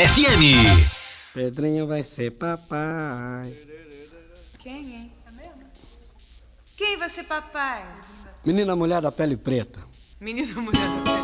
FM. Pedrinho vai ser papai. Quem, hein? É mesmo? Quem vai ser papai? Menina mulher da pele preta. Menina mulher.